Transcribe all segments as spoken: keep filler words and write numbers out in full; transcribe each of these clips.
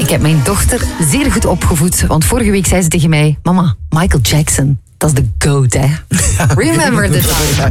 Ik heb mijn dochter zeer goed opgevoed, want vorige week zei ze tegen mij: mama, Michael Jackson, dat is de GOAT, hè. Remember the time.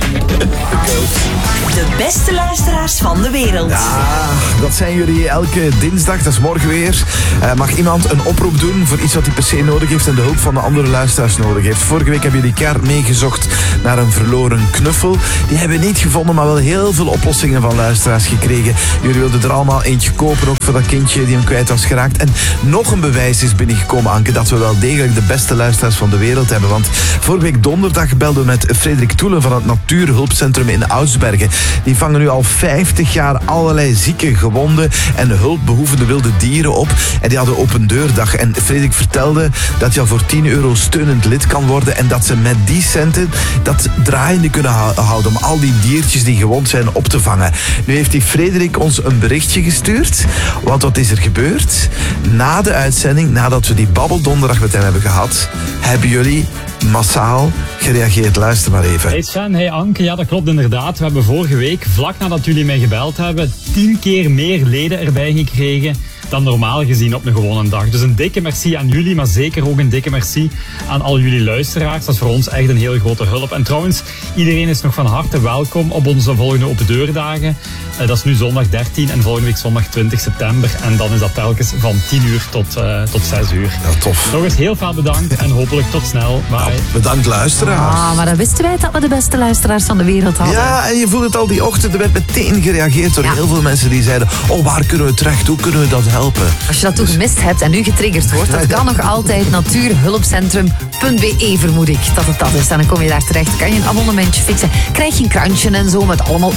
De beste luisteraars van de wereld. Ja, dat zijn jullie elke dinsdag, dat is morgen weer. Uh, mag iemand een oproep doen voor iets wat hij per se nodig heeft en de hulp van de andere luisteraars nodig heeft? Vorige week hebben jullie kaart meegezocht naar een verloren knuffel. Die hebben we niet gevonden, maar wel heel veel oplossingen van luisteraars gekregen. Jullie wilden er allemaal eentje kopen, ook voor dat kindje die hem kwijt was geraakt. En nog een bewijs is binnengekomen, Anke, dat we wel degelijk de beste luisteraars van de wereld hebben. Want vorige week donderdag belden we met Frederik Toelen van het Natuurhulpcentrum in Oudsbergen. Die vangen nu al vijftig jaar allerlei zieke, gewonde en hulpbehoevende wilde dieren op. En die hadden open deurdag. En Frederik vertelde dat je al voor tien euro steunend lid kan worden en dat ze met die centen dat draaiende kunnen houden om al die diertjes die gewond zijn op te vangen. Nu heeft die Frederik ons een berichtje gestuurd. Want wat is er gebeurd? Na de uitzending, nadat we die babbeldonderdag met hem hebben gehad, hebben jullie massaal gereageerd. Luister maar even. Hey Sven, hey Anke, ja dat klopt inderdaad. We hebben vorige week, vlak nadat jullie mij gebeld hebben, tien keer meer leden erbij gekregen dan normaal gezien op een gewone dag. Dus een dikke merci aan jullie, maar zeker ook een dikke merci aan al jullie luisteraars. Dat is voor ons echt een heel grote hulp. En trouwens, iedereen is nog van harte welkom op onze volgende open deurdagen. Uh, dat is nu zondag dertien en volgende week zondag twintig september. En dan is dat telkens van tien uur tot, uh, tot zes uur. Ja, tof. Nog eens heel veel bedankt en hopelijk tot snel. Bye. Nou, bedankt luisteraars. Ah, maar dan wisten wij dat we de beste luisteraars van de wereld hadden. Ja, en je voelt het al die ochtend. Er werd meteen gereageerd door ja. heel veel mensen die zeiden: oh, waar kunnen we terecht? Hoe kunnen we dat helpen? Als je dat toen gemist hebt en nu getriggerd wordt, dat kan nog altijd natuurhulpcentrum punt b e, vermoed ik dat het dat is. En dan kom je daar terecht, kan je een abonnementje fixen, krijg je een krantje en zo met allemaal